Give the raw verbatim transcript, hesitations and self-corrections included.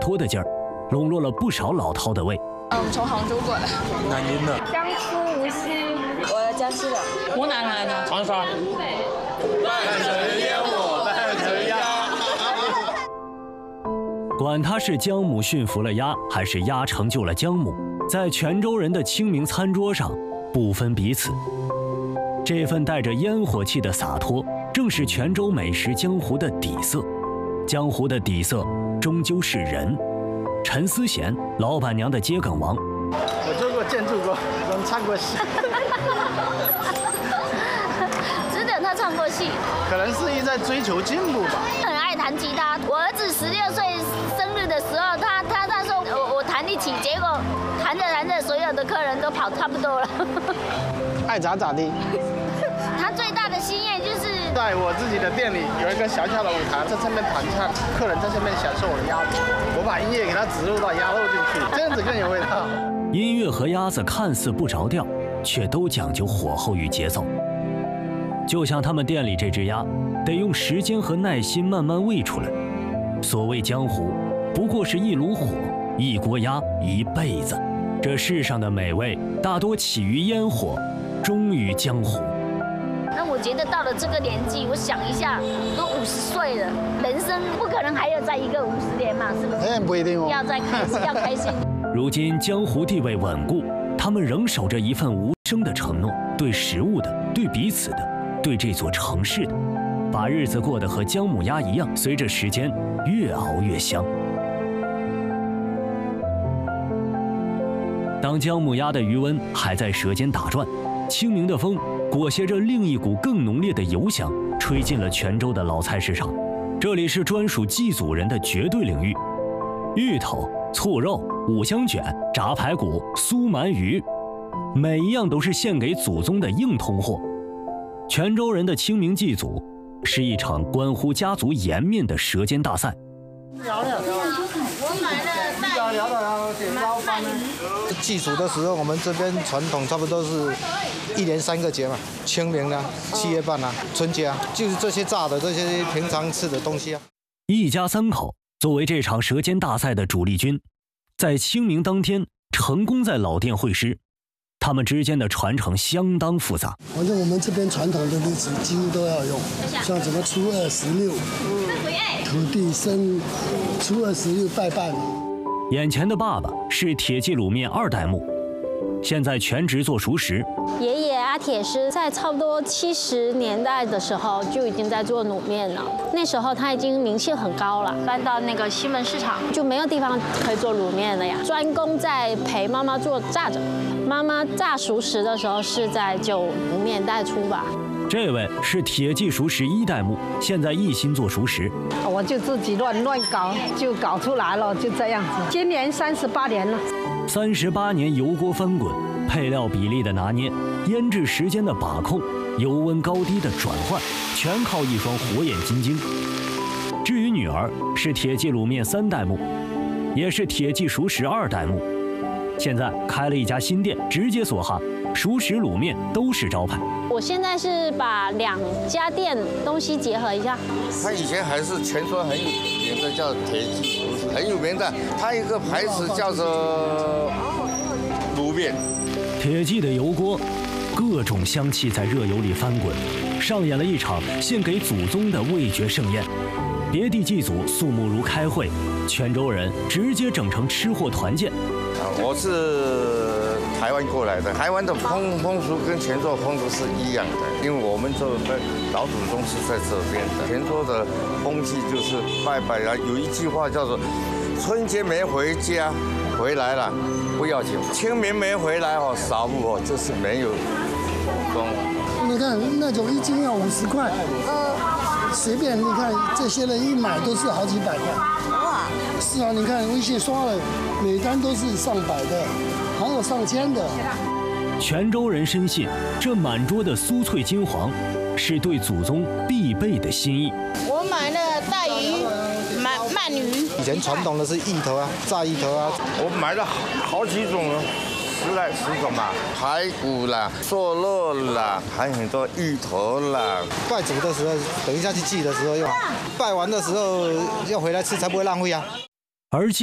脱的劲儿，笼络了不少老饕的胃。 嗯，我们从杭州过来。 南宁的。 江苏无锡。我江西的。 湖南来的。 长沙。 半城烟火半城鸭。 管他是姜母驯服了鸭，还是鸭成就了姜母，在泉州人的清明餐桌上不分彼此。这份带着烟火气的洒脱，正是泉州美食江湖的底色。江湖的底色终究是人。陈思贤，老板娘的接梗王。 我做过建筑工，我唱过戏。 值得他唱过戏。 可能是一在追求进步吧。 很爱弹吉他。我儿子十六岁生日的时候，他他他说我我弹得起，结果弹着弹着，所有的客人都跑差不多了。 爱咋咋地。 他最大的心愿就是在我自己的店里有一个小小的舞台，在上面弹唱，客人在下面享受我的鸭子，我把音乐给他植入到鸭肉进去，这样子更有味道。 音乐和鸭子看似不着调，却都讲究火候与节奏。就像他们店里这只鸭，得用时间和耐心慢慢喂出来。所谓江湖，不过是一炉火，一锅鸭，一辈子。这世上的美味，大多起于烟火，终于江湖。 那我觉得到了这个年纪，我想一下，都五十岁了，人生不可能还有再一个五十年嘛，是不是？ 哎，不一定哦。 要再开心，要开心。 如今江湖地位稳固，他们仍守着一份无声的承诺，对食物的，对彼此的，对这座城市的，把日子过得和姜母鸭一样，随着时间越熬越香。当姜母鸭的余温还在舌尖打转，清明的风裹挟着另一股更浓烈的油香，吹进了泉州的老菜市场。这里是专属祭祖人的绝对领域，芋头、醋肉、五香卷、炸排骨、酥鳗鱼，每一样都是献给祖宗的硬通货。泉州人的清明祭祖是一场关乎家族颜面的舌尖大赛。 我买了带鳗鱼。 祭祖的时候，我们这边传统差不多是一连三个节嘛，清明啊、七月半啊、春节啊，就是这些炸的、这些平常吃的东西啊。 一家三口作为这场舌尖大赛的主力军，在清明当天成功在老店会师。他们之间的传承相当复杂。 反正我们这边传统的日子几乎都要用，像什么初二十六、土地生、初二十六拜拜。 眼前的爸爸是铁记卤面二代目，现在全职做熟食。 爷爷阿铁师在差不多七十年代的时候就已经在做卤面了，那时候他已经名气很高了，搬到那个西门市场就没有地方可以做卤面了呀，专攻在陪妈妈做炸着。妈妈炸熟食的时候是在九零年代初吧。 这位是铁记熟食一代目，现在一心做熟食。 我就自己乱乱搞，就搞出来了，就这样子。今年三十八年了。 三十八年油锅翻滚，配料比例的拿捏，腌制时间的把控，油温高低的转换，全靠一双火眼金睛。至于女儿，是铁记卤面三代目，也是铁记熟食二代目。现在开了一家新店，直接梭哈，熟食卤面都是招牌。 我现在是把两家店东西结合一下。 他以前还是泉州很有名的，叫铁记熟食，很有名的。他一个牌子叫做卤面。 铁记的油锅，各种香气在热油里翻滚，上演了一场献给祖宗的味觉盛宴。别地祭祖肃穆如开会，泉州人直接整成吃货团建。 我是台湾过来的，台湾的风风俗跟泉州风俗是一样的，因为我们做的老祖宗是在这边的。泉州的风气就是拜拜啊，有一句话叫做“春节没回家，回来了不要紧；清明没回来哦，扫墓哦，就是没有功。” 你看那种一斤要五十块，随便你看这些人一买都是好几百块。是啊，你看微信刷了，每单都是上百的，还有上千的。 泉州人深信，这满桌的酥脆金黄，是对祖宗必备的心意。 我买了带鱼、鳗鳗鱼。 以前传统的是芋头啊，炸芋头啊。 我买了好几种了。十来十种吧，排骨啦、瘦肉啦，还有很多芋头啦。 拜祖的时候，等一下去祭的时候用，拜完的时候要回来吃才不会浪费啊。 而